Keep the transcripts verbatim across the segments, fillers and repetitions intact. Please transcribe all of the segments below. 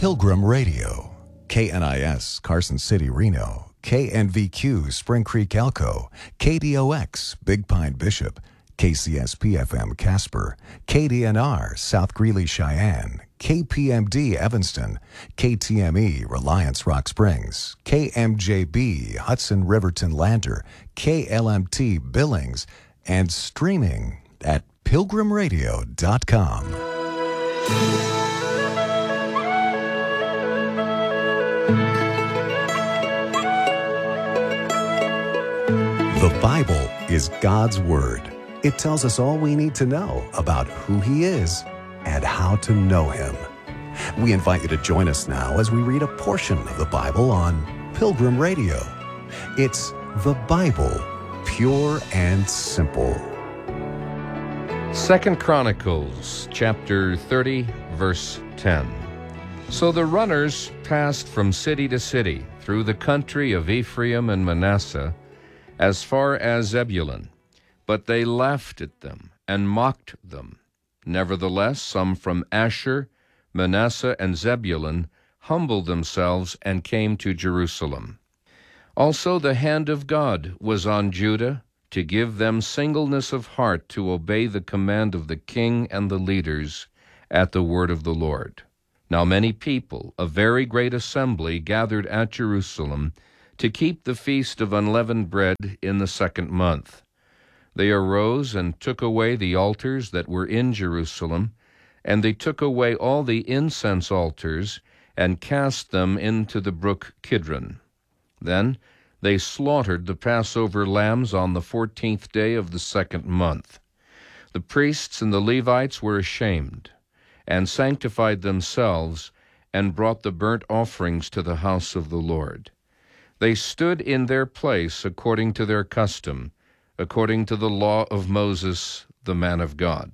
Pilgrim Radio, K N I S Carson City, Reno, K N V Q Spring Creek, Elko, K D O X Big Pine Bishop, K C S P F M Casper, K D N R South Greeley, Cheyenne, K P M D Evanston, K T M E Reliance Rock Springs, K M J B Hudson Riverton Lander, K L M T Billings, and streaming at pilgrim radio dot com. The Bible is God's Word. It tells us all we need to know about who He is and how to know Him. We invite you to join us now as we read a portion of the Bible on Pilgrim Radio. It's the Bible, pure and simple. Second Chronicles, chapter thirty, verse ten. So the runners passed from city to city through the country of Ephraim and Manasseh, as far as Zebulun, but they laughed at them and mocked them. Nevertheless, some from Asher, Manasseh, and Zebulun humbled themselves and came to Jerusalem. Also the hand of God was on Judah, to give them singleness of heart to obey the command of the king and the leaders at the word of the Lord. Now many people, a very great assembly, gathered at Jerusalem to keep the feast of unleavened bread in the second month. They arose and took away the altars that were in Jerusalem, and they took away all the incense altars and cast them into the brook Kidron. Then they slaughtered the Passover lambs on the fourteenth day of the second month. The priests and the Levites were ashamed, and sanctified themselves, and brought the burnt offerings to the house of the Lord. They stood in their place according to their custom, according to the law of Moses, the man of God.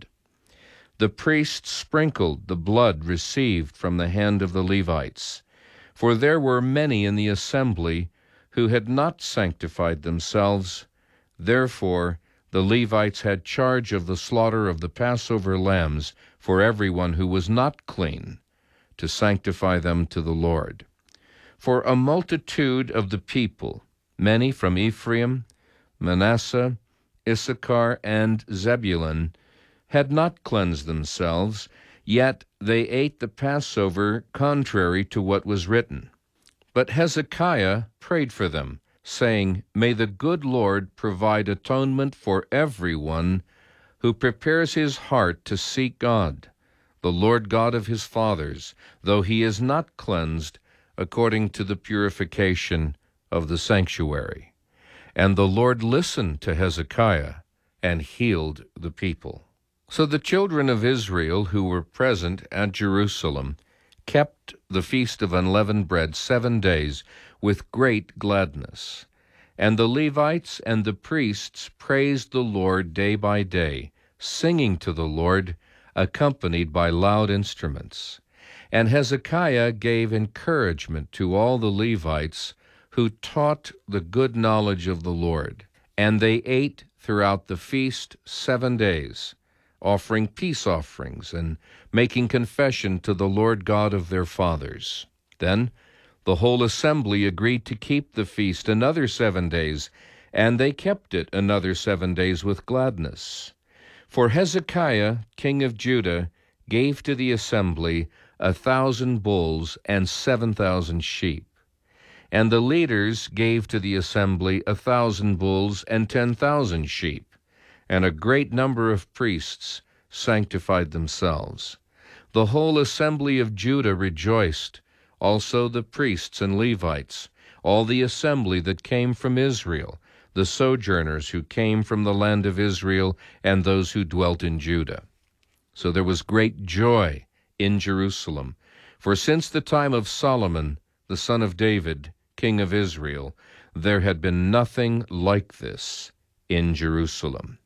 The priests sprinkled the blood received from the hand of the Levites, for there were many in the assembly who had not sanctified themselves. Therefore the Levites had charge of the slaughter of the Passover lambs for everyone who was not clean, to sanctify them to the Lord. For a multitude of the people, many from Ephraim, Manasseh, Issachar, and Zebulun, had not cleansed themselves, yet they ate the Passover contrary to what was written. But Hezekiah prayed for them, saying, May the good Lord provide atonement for everyone who prepares his heart to seek God, the Lord God of his fathers, though he is not cleansed according to the purification of the sanctuary. And the Lord listened to Hezekiah and healed the people. So the children of Israel who were present at Jerusalem kept the feast of unleavened bread seven days with great gladness. And the Levites and the priests praised the Lord day by day, singing to the Lord, accompanied by loud instruments. And Hezekiah gave encouragement to all the Levites who taught the good knowledge of the Lord. And they ate throughout the feast seven days, offering peace offerings and making confession to the Lord God of their fathers. Then the whole assembly agreed to keep the feast another seven days, and they kept it another seven days with gladness. For Hezekiah, king of Judah, gave to the assembly a thousand bulls and seven thousand sheep. And the leaders gave to the assembly a thousand bulls and ten thousand sheep, and a great number of priests sanctified themselves. The whole assembly of Judah rejoiced, also the priests and Levites, all the assembly that came from Israel, the sojourners who came from the land of Israel, and those who dwelt in Judah. So there was great joy in Jerusalem, for since the time of Solomon, the son of David, king of Israel, there had been nothing like this in Jerusalem.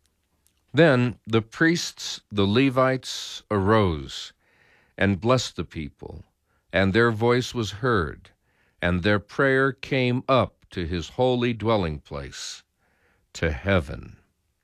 Then the priests, the Levites, arose and blessed the people, and their voice was heard, and their prayer came up to his holy dwelling place, to heaven.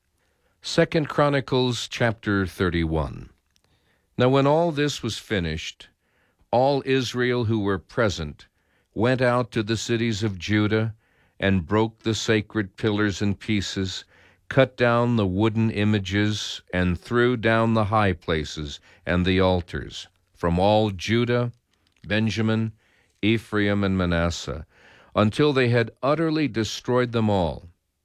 Second Chronicles chapter thirty-one. Now when all this was finished, all Israel who were present went out to the cities of Judah and broke the sacred pillars in pieces, cut down the wooden images, and threw down the high places and the altars, from all Judah, Benjamin, Ephraim, and Manasseh, until they had utterly destroyed them all.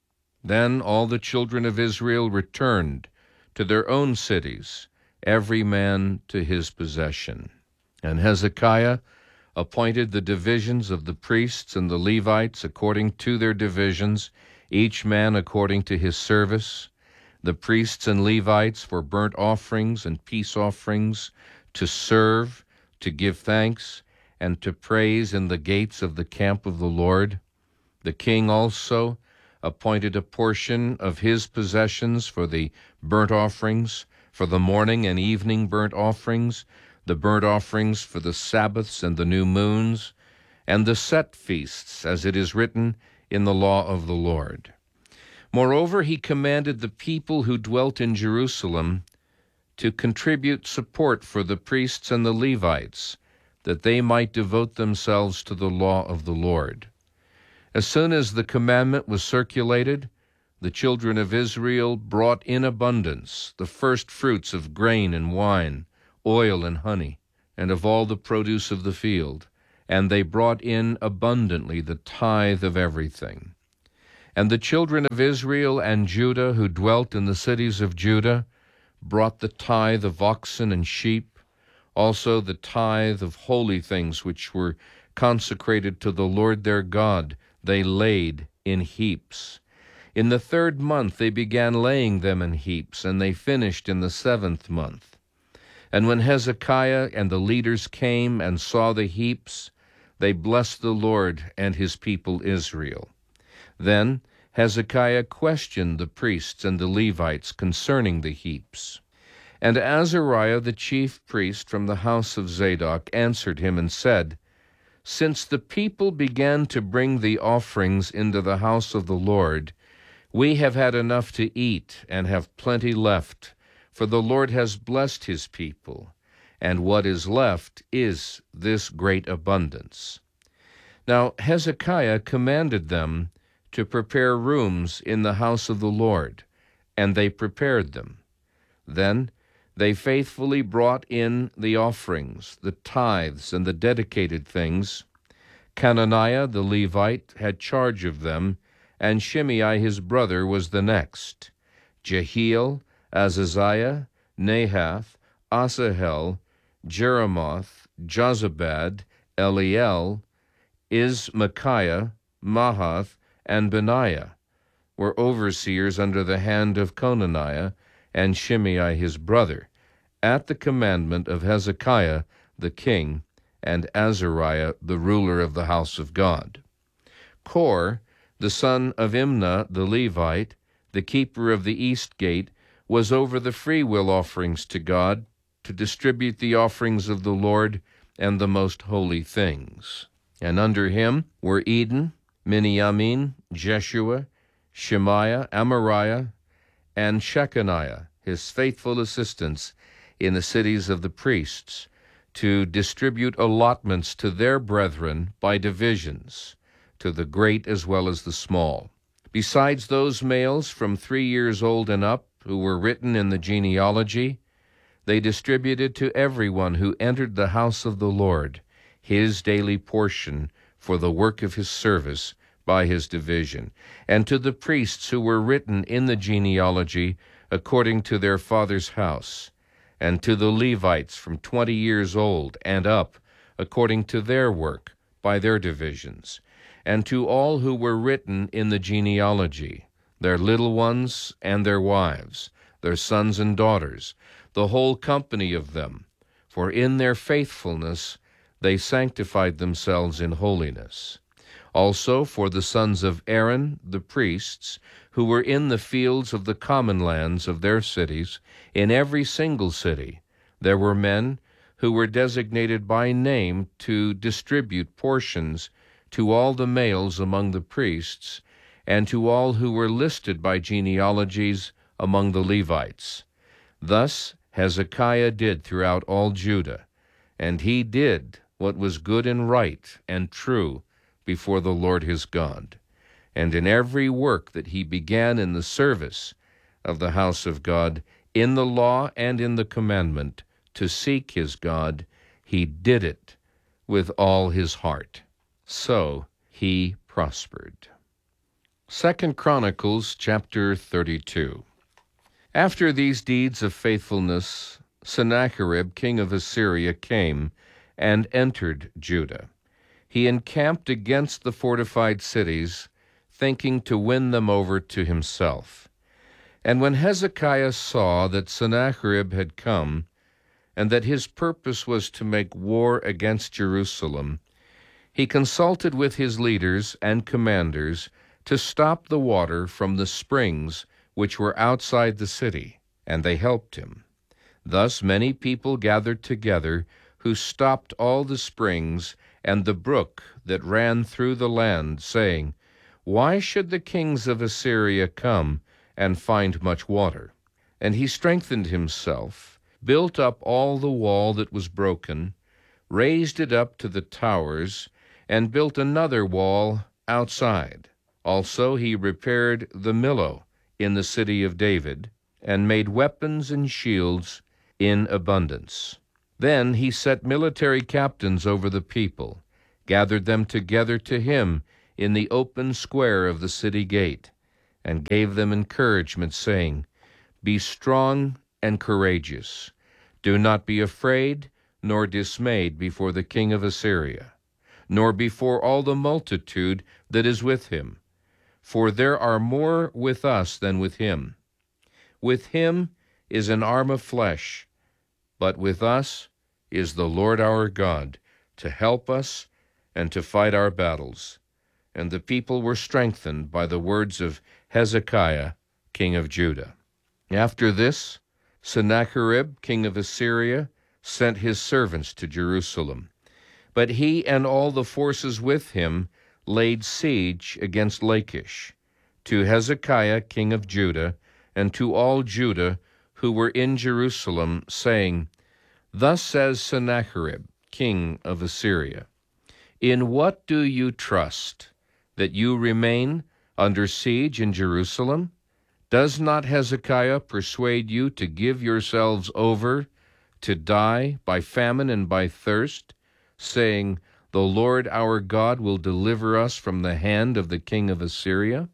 Then all the children of Israel returned to their own cities, every man to his possession. And Hezekiah appointed the divisions of the priests and the Levites according to their divisions, each man according to his service, the priests and Levites for burnt offerings and peace offerings, to serve, to give thanks, and to praise in the gates of the camp of the Lord. The king also appointed a portion of his possessions for the burnt offerings, for the morning and evening burnt offerings, the burnt offerings for the Sabbaths and the new moons, and the set feasts, as it is written in the law of the Lord. Moreover, he commanded the people who dwelt in Jerusalem to contribute support for the priests and the Levites, that they might devote themselves to the law of the Lord. As soon as the commandment was circulated, the children of Israel brought in abundance the first fruits of grain and wine, oil and honey, and of all the produce of the field, and they brought in abundantly the tithe of everything. And the children of Israel and Judah who dwelt in the cities of Judah brought the tithe of oxen and sheep, also the tithe of holy things which were consecrated to the Lord their God, they laid in heaps. In the third month they began laying them in heaps, and they finished in the seventh month. And when Hezekiah and the leaders came and saw the heaps, they blessed the Lord and his people Israel. Then Hezekiah questioned the priests and the Levites concerning the heaps. And Azariah the chief priest from the house of Zadok answered him and said, Since the people began to bring the offerings into the house of the Lord, we have had enough to eat and have plenty left, for the Lord has blessed his people, and what is left is this great abundance. Now Hezekiah commanded them to prepare rooms in the house of the Lord, and they prepared them. Then they faithfully brought in the offerings, the tithes, and the dedicated things. Cananiah the Levite had charge of them, and Shimei his brother was the next. Jehiel, Azaziah, Nahath, Asahel, Jeremoth, Jozabad, Eliel, Ismachiah, Mahath, and Benaiah were overseers under the hand of Conaniah and Shimei his brother, at the commandment of Hezekiah the king and Azariah the ruler of the house of God. Kor, the son of Imnah the Levite, the keeper of the east gate, was over the freewill offerings to God, to distribute the offerings of the Lord and the most holy things. And under him were Eden, Miniamin, Jeshua, Shemaiah, Amariah, and Shechaniah, his faithful assistants in the cities of the priests, to distribute allotments to their brethren by divisions, to the great as well as the small. Besides those males from three years old and up, who were written in the genealogy, they distributed to everyone who entered the house of the Lord his daily portion for the work of his service by his division, and to the priests who were written in the genealogy according to their father's house, and to the Levites from twenty years old and up according to their work by their divisions, and to all who were written in the genealogy, their little ones and their wives, their sons and daughters, the whole company of them, for in their faithfulness they sanctified themselves in holiness. Also for the sons of Aaron, the priests, who were in the fields of the common lands of their cities, in every single city, there were men who were designated by name to distribute portions to all the males among the priests, and to all who were listed by genealogies among the Levites. Thus Hezekiah did throughout all Judah, and he did what was good and right and true before the Lord his God. And in every work that he began in the service of the house of God, in the law and in the commandment, to seek his God, he did it with all his heart. So he prospered. Second Chronicles chapter thirty-two. After these deeds of faithfulness, Sennacherib, king of Assyria, came and entered Judah. He encamped against the fortified cities, thinking to win them over to himself. And when Hezekiah saw that Sennacherib had come, and that his purpose was to make war against Jerusalem, he consulted with his leaders and commanders to stop the water from the springs which were outside the city, and they helped him. Thus many people gathered together, who stopped all the springs and the brook that ran through the land, saying, "Why should the kings of Assyria come and find much water?" And he strengthened himself, built up all the wall that was broken, raised it up to the towers, and built another wall outside. Also he repaired the Millo in the city of David, and made weapons and shields in abundance. Then he set military captains over the people, gathered them together to him in the open square of the city gate, and gave them encouragement, saying, "Be strong and courageous. Do not be afraid nor dismayed before the king of Assyria, nor before all the multitude that is with him. For there are more with us than with him. With him is an arm of flesh, but with us is the Lord our God, to help us and to fight our battles." And the people were strengthened by the words of Hezekiah, king of Judah. After this, Sennacherib, king of Assyria, sent his servants to Jerusalem. But he and all the forces with him laid siege against Lachish, to Hezekiah, king of Judah, and to all Judah who were in Jerusalem, saying, "Thus says Sennacherib, king of Assyria, In what do you trust, that you remain under siege in Jerusalem? Does not Hezekiah persuade you to give yourselves over to die by famine and by thirst, saying, The Lord our God will deliver us from the hand of the king of Assyria?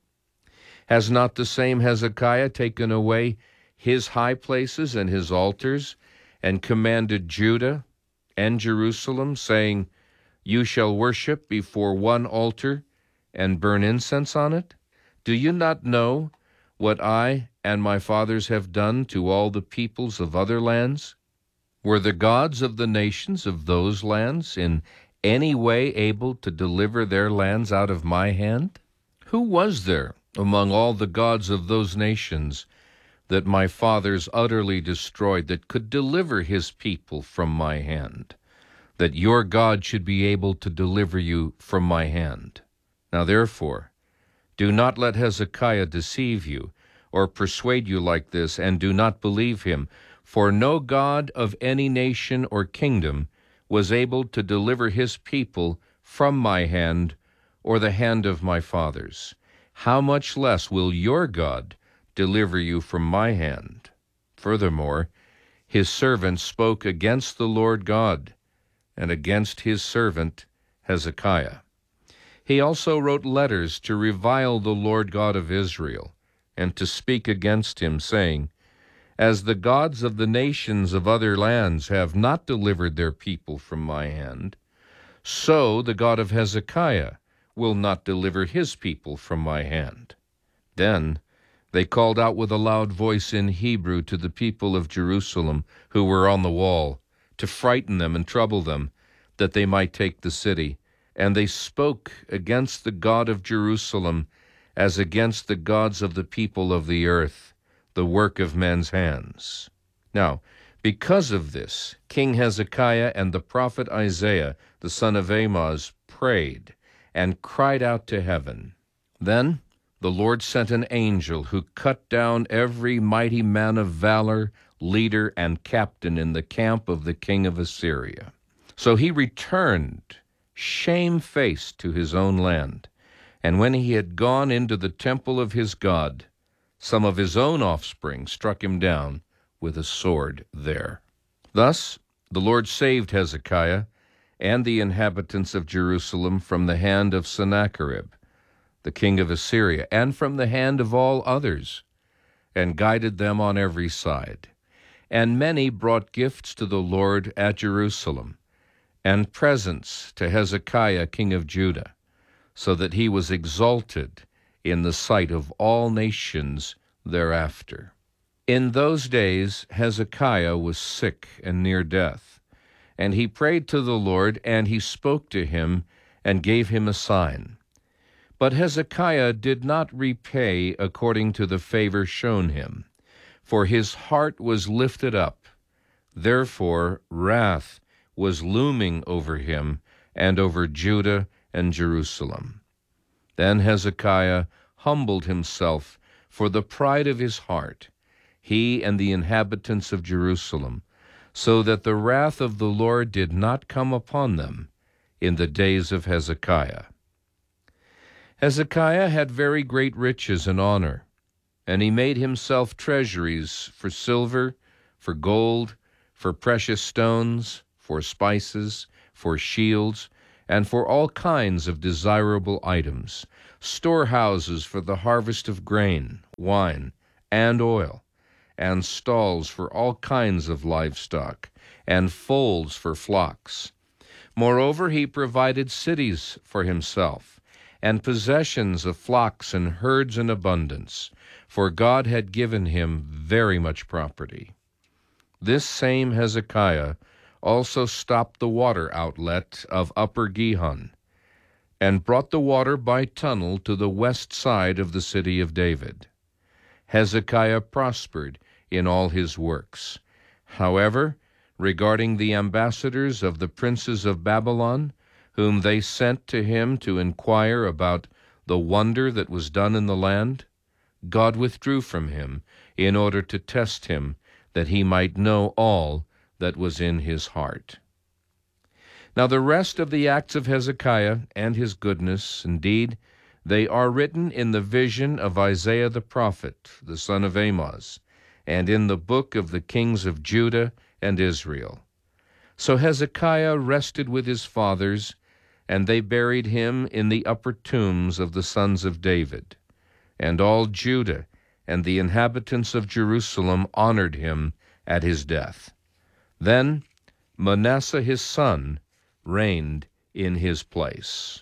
Has not the same Hezekiah taken away his high places and his altars, and commanded Judah and Jerusalem, saying, You shall worship before one altar and burn incense on it? Do you not know what I and my fathers have done to all the peoples of other lands? Were the gods of the nations of those lands in any way able to deliver their lands out of my hand? Who was there among all the gods of those nations that my fathers utterly destroyed that could deliver his people from my hand, that your God should be able to deliver you from my hand? Now therefore, do not let Hezekiah deceive you, or persuade you like this, and do not believe him. For no God of any nation or kingdom was able to deliver his people from my hand or the hand of my fathers. How much less will your God deliver you from my hand? Furthermore, his servant spoke against the Lord God and against his servant Hezekiah. He also wrote letters to revile the Lord God of Israel and to speak against him, saying, As the gods of the nations of other lands have not delivered their people from my hand, so the God of Hezekiah will not deliver his people from my hand. Then they called out with a loud voice in Hebrew to the people of Jerusalem who were on the wall, to frighten them and trouble them, that they might take the city. And they spoke against the God of Jerusalem as against the gods of the people of the earth, the work of men's hands. Now, because of this, King Hezekiah and the prophet Isaiah, the son of Amoz, prayed and cried out to heaven. Then the Lord sent an angel who cut down every mighty man of valor, leader, and captain in the camp of the king of Assyria. So he returned shamefaced to his own land. And when he had gone into the temple of his God, some of his own offspring struck him down with a sword there. Thus the Lord saved Hezekiah and the inhabitants of Jerusalem from the hand of Sennacherib, the king of Assyria, and from the hand of all others, and guided them on every side. And many brought gifts to the Lord at Jerusalem, and presents to Hezekiah king of Judah, so that he was exalted in the sight of all nations thereafter. In those days Hezekiah was sick and near death, and he prayed to the Lord, and he spoke to him, and gave him a sign. But Hezekiah did not repay according to the favor shown him, for his heart was lifted up. Therefore wrath was looming over him and over Judah and Jerusalem. Then Hezekiah humbled himself for the pride of his heart, he and the inhabitants of Jerusalem, so that the wrath of the Lord did not come upon them in the days of Hezekiah. Hezekiah had very great riches and honor, and he made himself treasuries for silver, for gold, for precious stones, for spices, for shields, and for all kinds of desirable items, storehouses for the harvest of grain, wine, and oil, and stalls for all kinds of livestock, and folds for flocks. Moreover, he provided cities for himself, and possessions of flocks and herds in abundance, for God had given him very much property. This same Hezekiah also stopped the water outlet of Upper Gihon, and brought the water by tunnel to the west side of the city of David. Hezekiah prospered in all his works. However, regarding the ambassadors of the princes of Babylon, whom they sent to him to inquire about the wonder that was done in the land, God withdrew from him in order to test him, that he might know all that was in his heart. Now the rest of the acts of Hezekiah and his goodness, indeed, they are written in the vision of Isaiah the prophet, the son of Amoz, and in the book of the kings of Judah and Israel. So Hezekiah rested with his fathers, and they buried him in the upper tombs of the sons of David. And all Judah and the inhabitants of Jerusalem honored him at his death. Then Manasseh his son reigned in his place.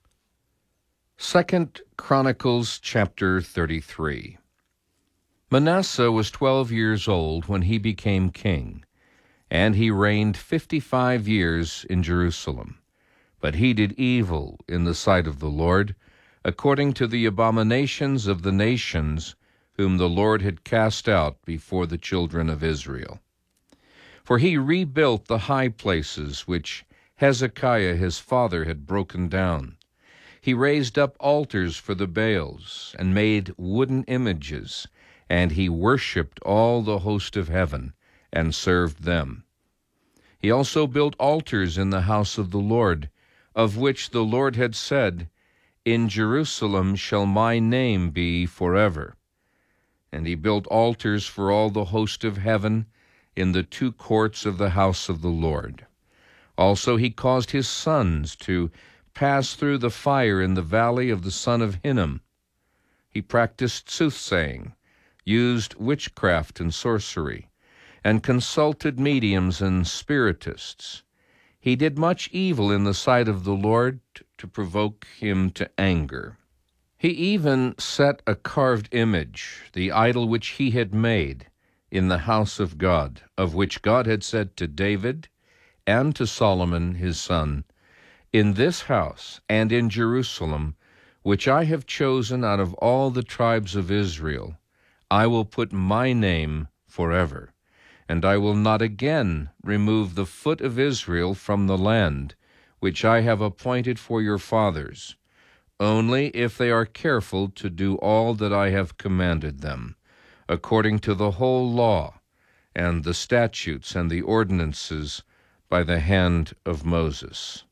Second Chronicles chapter thirty-three. Manasseh was twelve years old when he became king, and he reigned fifty-five years in Jerusalem. But he did evil in the sight of the Lord, according to the abominations of the nations whom the Lord had cast out before the children of Israel. For he rebuilt the high places which Hezekiah his father had broken down. He raised up altars for the Baals, and made wooden images, and he worshipped all the host of heaven, and served them. He also built altars in the house of the Lord, of which the Lord had said, In Jerusalem shall my name be forever. And he built altars for all the host of heaven in the two courts of the house of the Lord. Also he caused his sons to pass through the fire in the valley of the son of Hinnom. He practiced soothsaying, used witchcraft and sorcery, and consulted mediums and spiritists. He did much evil in the sight of the Lord to provoke him to anger. He even set a carved image, the idol which he had made, in the house of God, of which God had said to David and to Solomon his son, In this house and in Jerusalem, which I have chosen out of all the tribes of Israel, I will put my name forever, and I will not again remove the foot of Israel from the land, which I have appointed for your fathers, only if they are careful to do all that I have commanded them, according to the whole law, and the statutes and the ordinances by the hand of Moses.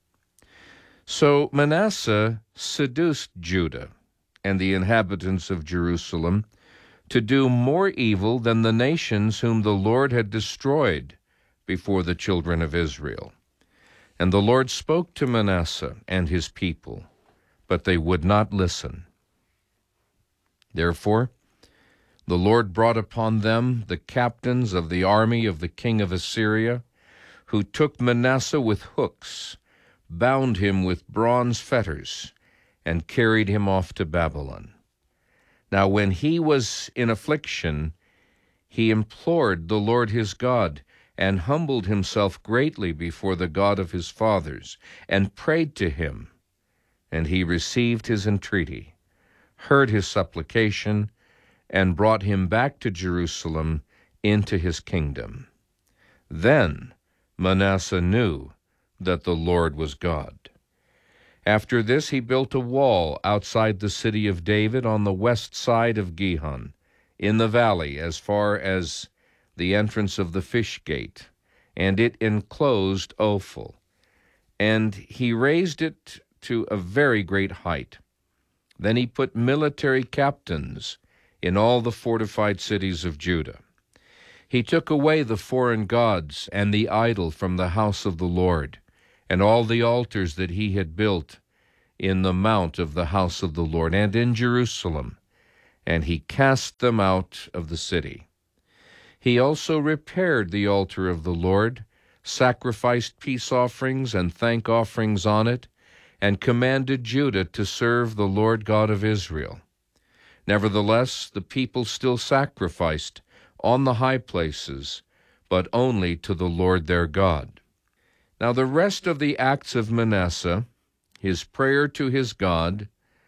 So Manasseh seduced Judah and the inhabitants of Jerusalem to do more evil than the nations whom the Lord had destroyed before the children of Israel. And the Lord spoke to Manasseh and his people, but they would not listen. Therefore, the Lord brought upon them the captains of the army of the king of Assyria, who took Manasseh with hooks, bound him with bronze fetters, and carried him off to Babylon. Now when he was in affliction, he implored the Lord his God, and humbled himself greatly before the God of his fathers, and prayed to him. And he received his entreaty, heard his supplication, and brought him back to Jerusalem into his kingdom. Then Manasseh knew that the Lord was God. After this he built a wall outside the city of David on the west side of Gihon, in the valley as far as the entrance of the fish gate, and it enclosed Ophel. And he raised it to a very great height. Then he put military captains in all the fortified cities of Judah. He took away the foreign gods and the idol from the house of the Lord, and all the altars that he had built in the mount of the house of the Lord and in Jerusalem, and he cast them out of the city. He also repaired the altar of the Lord, sacrificed peace offerings and thank offerings on it, and commanded Judah to serve the Lord God of Israel. Nevertheless, the people still sacrificed on the high places, but only to the Lord their God. Now the rest of the acts of Manasseh, his prayer to his God,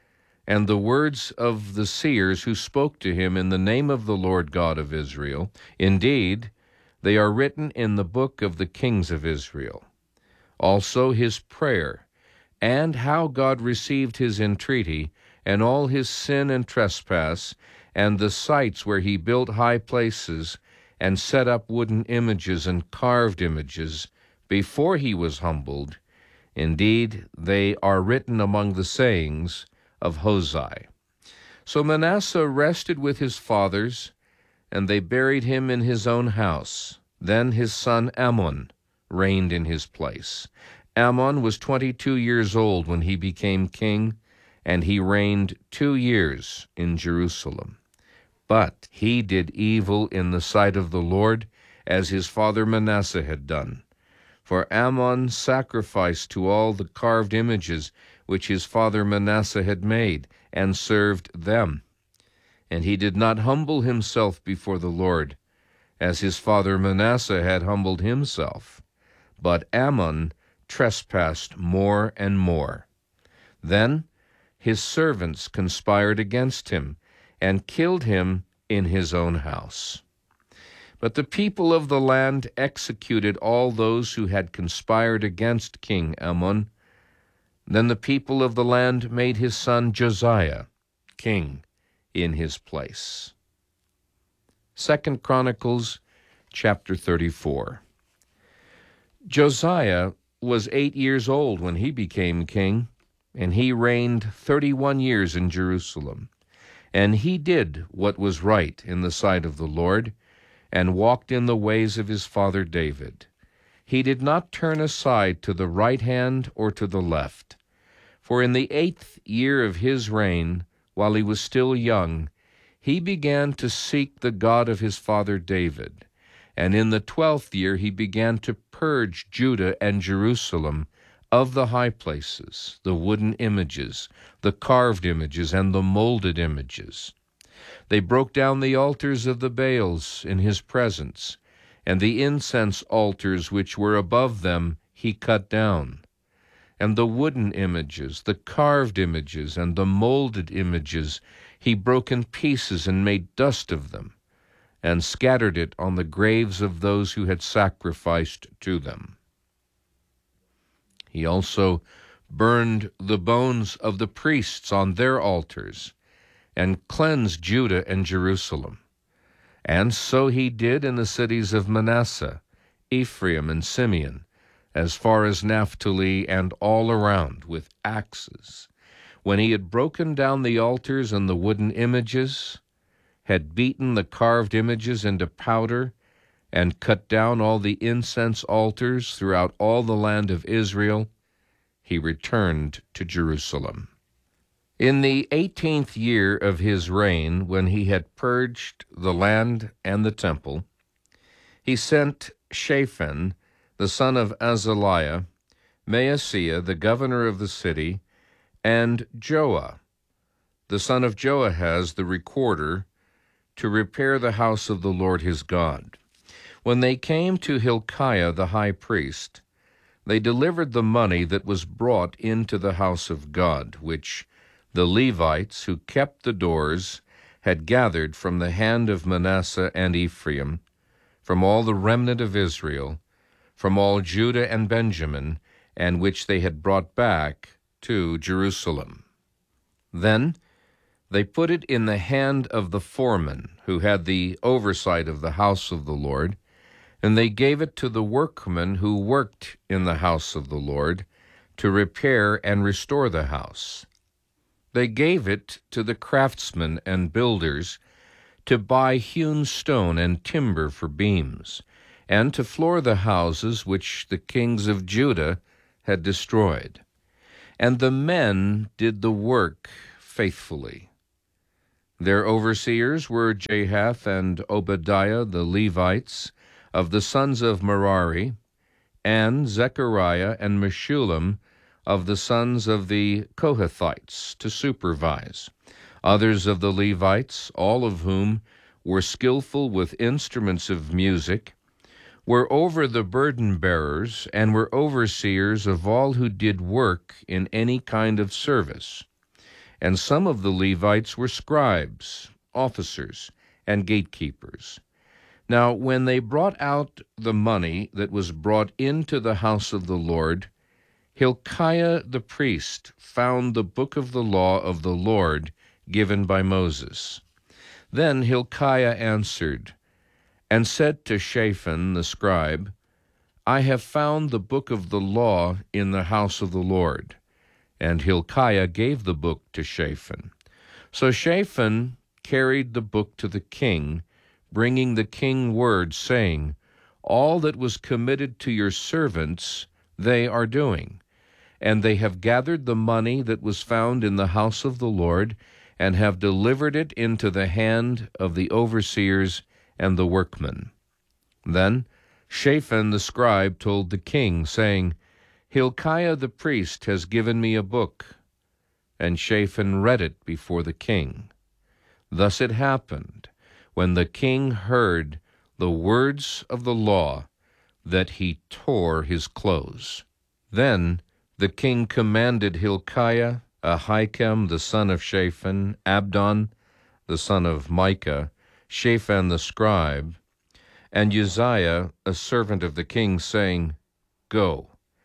and the words of the seers who spoke to him in the name of the Lord God of Israel, indeed, they are written in the book of the kings of Israel. Also his prayer, and how God received his entreaty, and all his sin and trespass, and the sites where he built high places, and set up wooden images and carved images, before he was humbled. Indeed, they are written among the sayings of Hosea. So Manasseh rested with his fathers, and they buried him in his own house. Then his son Amon reigned in his place. Amon was twenty-two years old when he became king, and he reigned two years in Jerusalem. But he did evil in the sight of the Lord, as his father Manasseh had done. For Amon sacrificed to all the carved images which his father Manasseh had made, and served them. And he did not humble himself before the Lord, as his father Manasseh had humbled himself. But Amon trespassed more and more. Then his servants conspired against him, and killed him in his own house. But the people of the land executed all those who had conspired against King Amon. Then the people of the land made his son Josiah king in his place. Second Chronicles chapter thirty-four. Josiah was eight years old when he became king, and he reigned thirty-one years in Jerusalem. And he did what was right in the sight of the Lord, and walked in the ways of his father David. He did not turn aside to the right hand or to the left. For in the eighth year of his reign, while he was still young, he began to seek the God of his father David. And in the twelfth year he began to purge Judah and Jerusalem of the high places, the wooden images, the carved images, and the molded images. They broke down the altars of the Baals in his presence, and the incense altars which were above them he cut down. And the wooden images, the carved images, and the molded images he broke in pieces and made dust of them, and scattered it on the graves of those who had sacrificed to them. He also burned the bones of the priests on their altars, and cleansed Judah and Jerusalem. And so he did in the cities of Manasseh, Ephraim, and Simeon, as far as Naphtali and all around, with axes, when he had broken down the altars and the wooden images, had beaten the carved images into powder, and cut down all the incense altars throughout all the land of Israel, he returned to Jerusalem. In the eighteenth year of his reign, when he had purged the land and the temple, he sent Shaphan, the son of Azaliah, Maaseiah, the governor of the city, and Joah, the son of Joahaz, the recorder, to repair the house of the Lord his God. When they came to Hilkiah the high priest, they delivered the money that was brought into the house of God, which the Levites who kept the doors had gathered from the hand of Manasseh and Ephraim, from all the remnant of Israel, from all Judah and Benjamin, and which they had brought back to Jerusalem. Then they put it in the hand of the foreman who had the oversight of the house of the Lord, and they gave it to the workmen who worked in the house of the Lord to repair and restore the house. They gave it to the craftsmen and builders to buy hewn stone and timber for beams, and to floor the houses which the kings of Judah had destroyed. And the men did the work faithfully. Their overseers were Jahath and Obadiah the Levites, of the sons of Merari, and Zechariah and Meshullam of the sons of the Kohathites to supervise. Others of the Levites, all of whom were skillful with instruments of music, were over the burden-bearers and were overseers of all who did work in any kind of service. And some of the Levites were scribes, officers, and gatekeepers. Now, when they brought out the money that was brought into the house of the Lord, Hilkiah the priest found the book of the law of the Lord given by Moses. Then Hilkiah answered and said to Shaphan the scribe, I have found the book of the law in the house of the Lord. And Hilkiah gave the book to Shaphan. So Shaphan carried the book to the king, bringing the king word, saying, All that was committed to your servants they are doing, and they have gathered the money that was found in the house of the Lord, and have delivered it into the hand of the overseers and the workmen. Then Shaphan the scribe told the king, saying, Hilkiah the priest has given me a book. And Shaphan read it before the king. Thus it happened, when the king heard the words of the law, that he tore his clothes. Then the king commanded Hilkiah, Ahikam the son of Shaphan, Abdon the son of Micah, Shaphan the scribe, and Uzziah, a servant of the king, saying, Go,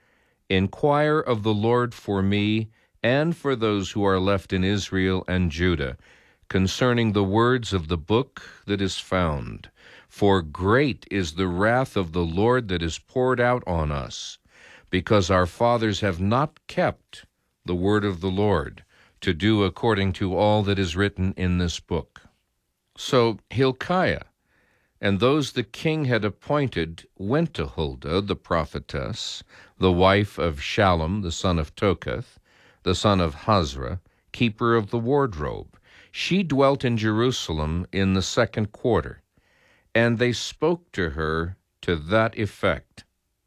inquire of the Lord for me and for those who are left in Israel and Judah, concerning the words of the book that is found. For great is the wrath of the Lord that is poured out on us, because our fathers have not kept the word of the Lord, to do according to all that is written in this book. So Hilkiah and those the king had appointed went to Huldah the prophetess, the wife of Shallum the son of Tokath, the son of Hazra, keeper of the wardrobe. She dwelt in Jerusalem in the second quarter, and they spoke to her to that effect.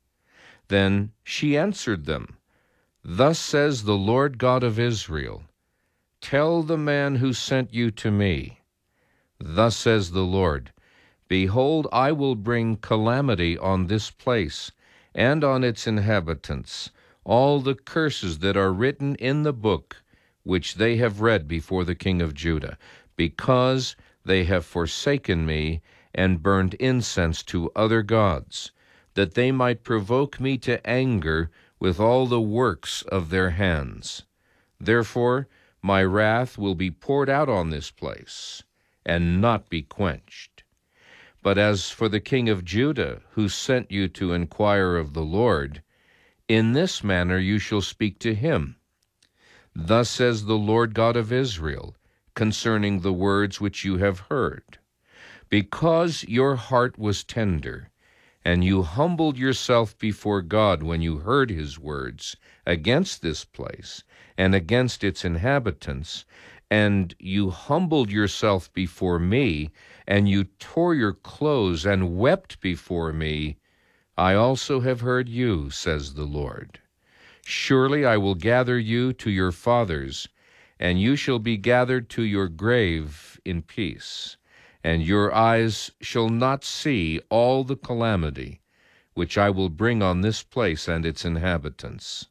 Then she answered them, Thus says the Lord God of Israel, Tell the man who sent you to me, Thus says the Lord, Behold, I will bring calamity on this place and on its inhabitants, all the curses that are written in the book which they have read before the king of Judah, because they have forsaken me and burned incense to other gods, that they might provoke me to anger with all the works of their hands. Therefore my wrath will be poured out on this place, and not be quenched. But as for the king of Judah, who sent you to inquire of the Lord, In this manner you shall speak to him. Thus says the Lord God of Israel, concerning the words which you have heard. Because your heart was tender, and you humbled yourself before God when you heard his words against this place and against its inhabitants, and you humbled yourself before me, and you tore your clothes and wept before me, I also have heard you, says the Lord. Surely I will gather you to your fathers, and you shall be gathered to your grave in peace, and your eyes shall not see all the calamity which I will bring on this place and its inhabitants.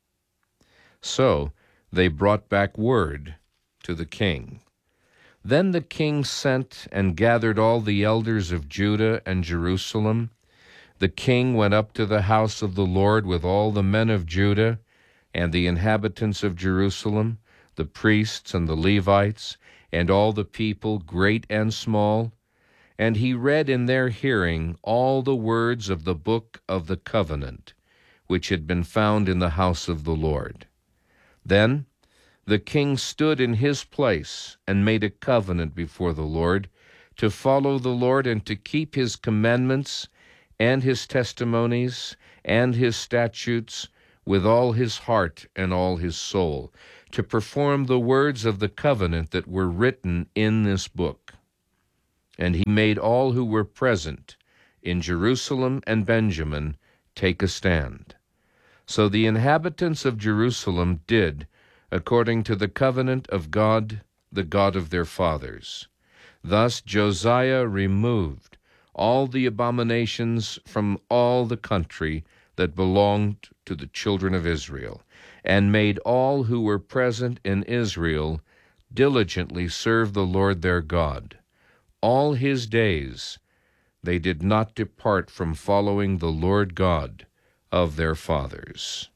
So they brought back word to the king. Then the king sent and gathered all the elders of Judah and Jerusalem. The king went up to the house of the Lord with all the men of Judah and the inhabitants of Jerusalem, the priests and the Levites, and all the people, great and small. And he read in their hearing all the words of the book of the covenant, which had been found in the house of the Lord. Then the king stood in his place and made a covenant before the Lord, to follow the Lord and to keep his commandments and his testimonies and his statutes with all his heart and all his soul, to perform the words of the covenant that were written in this book. And he made all who were present in Jerusalem and Benjamin take a stand. So the inhabitants of Jerusalem did according to the covenant of God, the God of their fathers. Thus Josiah removed all the abominations from all the country that belonged to the children of Israel, and made all who were present in Israel diligently serve the Lord their God. All his days they did not depart from following the Lord God of their fathers.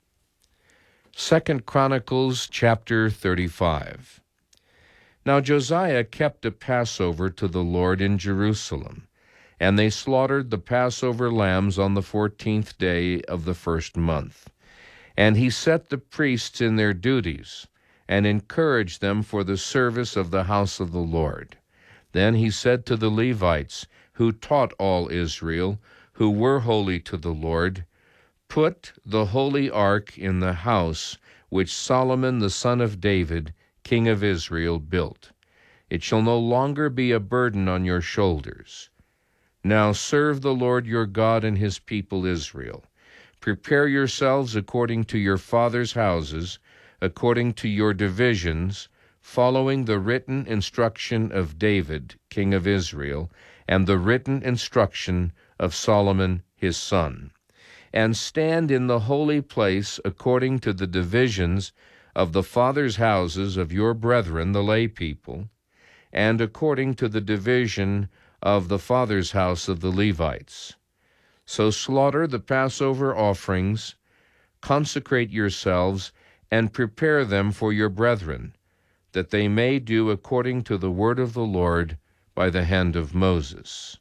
Second Chronicles chapter thirty-five. Now Josiah kept a Passover to the Lord in Jerusalem, and they slaughtered the Passover lambs on the fourteenth day of the first month. And he set the priests in their duties, and encouraged them for the service of the house of the Lord. Then he said to the Levites, who taught all Israel, who were holy to the Lord, Put the holy ark in the house which Solomon the son of David, king of Israel, built. It shall no longer be a burden on your shoulders. Now serve the Lord your God and his people Israel. Prepare yourselves according to your fathers' houses, according to your divisions, following the written instruction of David, king of Israel, and the written instruction of Solomon his son. And stand in the holy place according to the divisions of the fathers' houses of your brethren, the lay people, and according to the division of the father's house of the Levites. So slaughter the Passover offerings, consecrate yourselves, and prepare them for your brethren, that they may do according to the word of the Lord by the hand of Moses.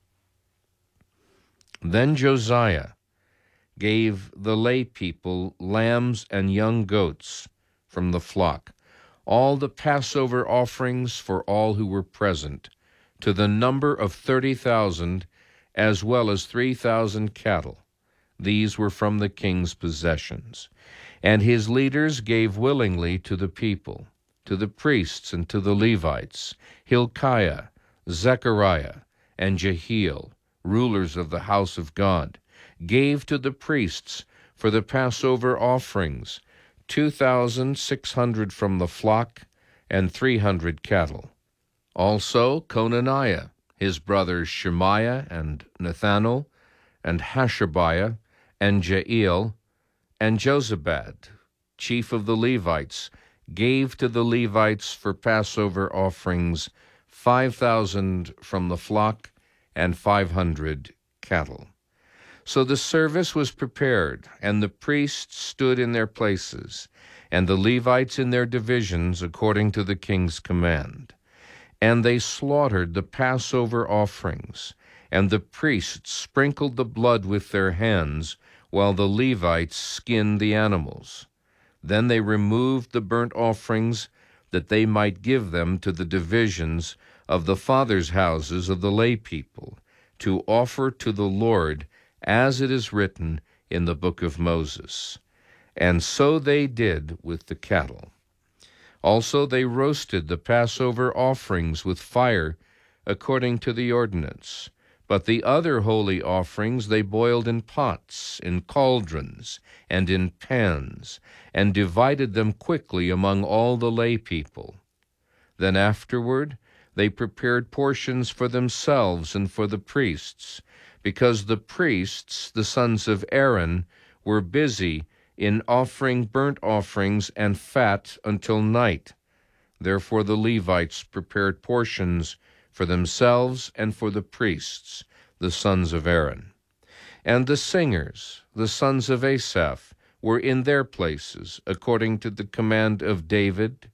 Then Josiah gave the lay people lambs and young goats from the flock, all the Passover offerings for all who were present, to the number of thirty thousand, as well as three thousand cattle. These were from the king's possessions. And his leaders gave willingly to the people, to the priests and to the Levites, Hilkiah, Zechariah, and Jehiel, rulers of the house of God, gave to the priests for the Passover offerings two thousand six hundred from the flock and three hundred cattle. Also Conaniah, his brothers Shemaiah and Nethanel, and Hashabiah, and Jael, and Jozabad, chief of the Levites, gave to the Levites for Passover offerings five thousand from the flock and five hundred cattle. So the service was prepared, and the priests stood in their places, and the Levites in their divisions according to the king's command. And they slaughtered the Passover offerings, and the priests sprinkled the blood with their hands while the Levites skinned the animals. Then they removed the burnt offerings, that they might give them to the divisions of the fathers' houses of the lay people, to offer to the Lord, as it is written in the book of Moses. And so they did with the cattle. Also they roasted the Passover offerings with fire, according to the ordinance. But the other holy offerings they boiled in pots, in cauldrons, and in pans, and divided them quickly among all the lay people. Then afterward they prepared portions for themselves and for the priests, because the priests, the sons of Aaron, were busy in offering burnt offerings and fat until night. Therefore the Levites prepared portions for themselves and for the priests, the sons of Aaron. And the singers, the sons of Asaph, were in their places, according to the command of David,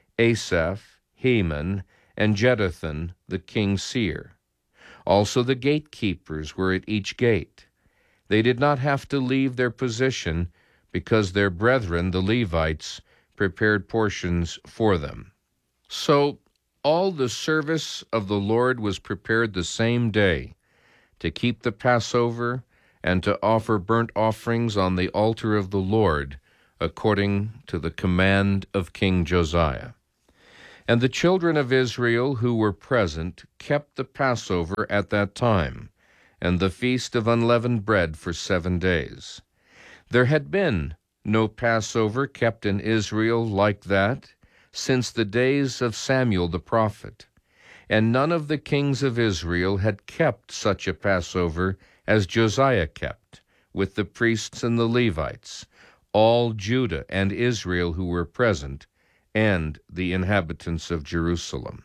Asaph, Heman, and Jeduthun, the king's seer. Also the gatekeepers were at each gate. They did not have to leave their position, because their brethren, the Levites, prepared portions for them. So all the service of the Lord was prepared the same day, to keep the Passover and to offer burnt offerings on the altar of the Lord, according to the command of King Josiah. And the children of Israel who were present kept the Passover at that time, and the feast of unleavened bread for seven days. There had been no Passover kept in Israel like that since the days of Samuel the prophet, and none of the kings of Israel had kept such a Passover as Josiah kept, with the priests and the Levites, all Judah and Israel who were present, and the inhabitants of Jerusalem.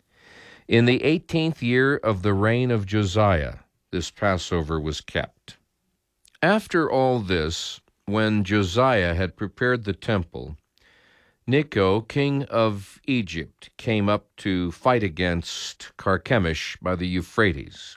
In the eighteenth year of the reign of Josiah, this Passover was kept. After all this, when Josiah had prepared the temple, Necho, king of Egypt, came up to fight against Carchemish by the Euphrates,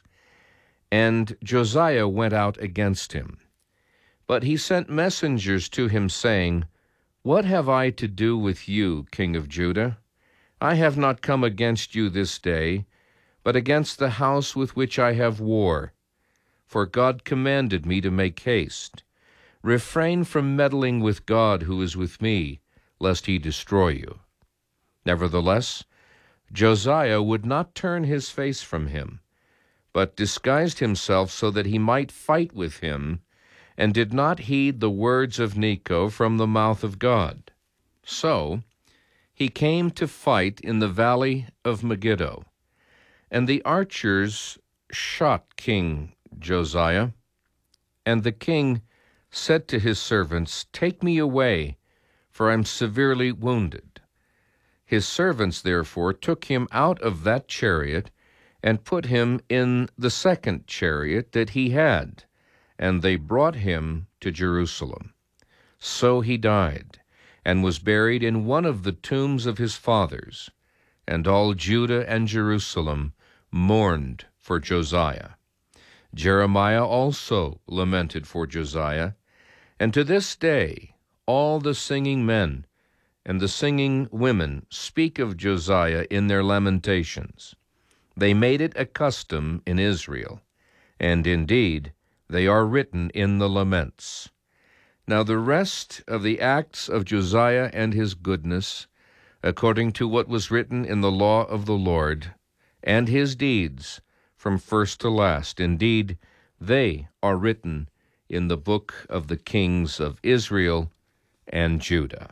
and Josiah went out against him. But he sent messengers to him, saying, What have I to do with you, king of Judah? I have not come against you this day, but against the house with which I have war. For God commanded me to make haste. Refrain from meddling with God who is with me, lest he destroy you. Nevertheless, Josiah would not turn his face from him, but disguised himself so that he might fight with him, and did not heed the words of Necho from the mouth of God. So he came to fight in the valley of Megiddo, and the archers shot King Josiah. And the king said to his servants, Take me away, for I am severely wounded. His servants therefore took him out of that chariot, and put him in the second chariot that he had, and they brought him to Jerusalem. So he died, and was buried in one of the tombs of his fathers, and all Judah and Jerusalem mourned for Josiah. Jeremiah also lamented for Josiah, and to this day all the singing men and the singing women speak of Josiah in their lamentations. They made it a custom in Israel, and indeed they are written in the laments. Now the rest of the acts of Josiah and his goodness, according to what was written in the law of the Lord, and his deeds from first to last, indeed they are written in the book of the kings of Israel and Judah.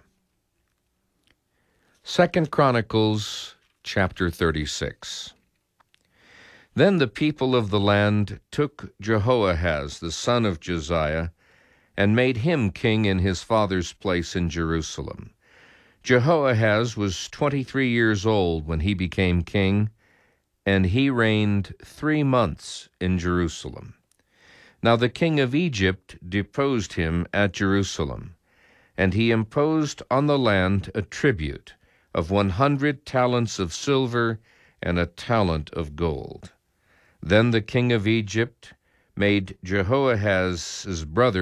Second Chronicles chapter thirty-six. Then the people of the land took Jehoahaz, the son of Josiah, and made him king in his father's place in Jerusalem. Jehoahaz was twenty-three years old when he became king, and he reigned three months in Jerusalem. Now the king of Egypt deposed him at Jerusalem, and he imposed on the land a tribute of one hundred talents of silver and a talent of gold. Then the king of Egypt made Jehoahaz's brother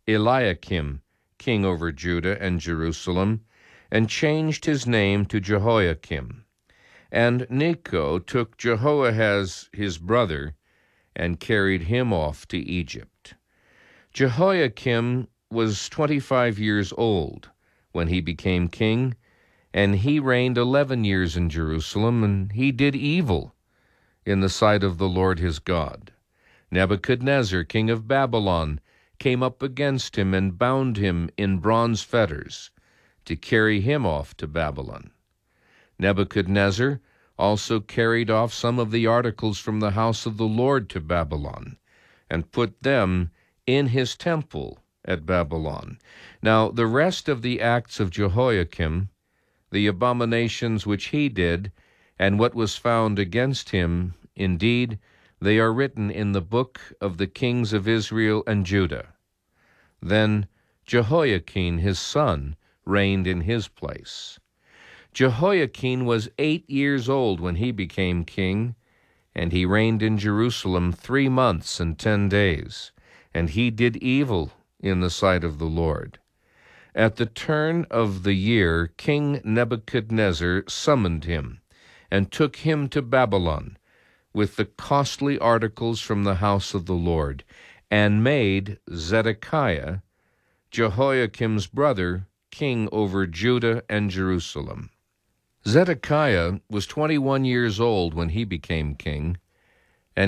Eliakim king over Judah and Jerusalem, and changed his name to Jehoiakim. And Necho took Jehoahaz his brother, and carried him off to Egypt. Jehoiakim was twenty-five years old when he became king, and he reigned eleven years in Jerusalem, and he did evil in the sight of the Lord his God. Nebuchadnezzar, king of Babylon, came up against him and bound him in bronze fetters to carry him off to Babylon. Nebuchadnezzar also carried off some of the articles from the house of the Lord to Babylon, and put them in his temple at Babylon. Now the rest of the acts of Jehoiakim, the abominations which he did, and what was found against him, indeed, they are written in the book of the kings of Israel and Judah. Then Jehoiakim his son reigned in his place. Jehoiakim was eight years old when he became king, and he reigned in Jerusalem three months and ten days, and he did evil in the sight of the Lord. At the turn of the year, King Nebuchadnezzar summoned him, and took him to Babylon, with the costly articles from the house of the Lord, and made Zedekiah, Jehoiakim's brother, king over Judah and Jerusalem. Zedekiah was twenty-one years old when he became king,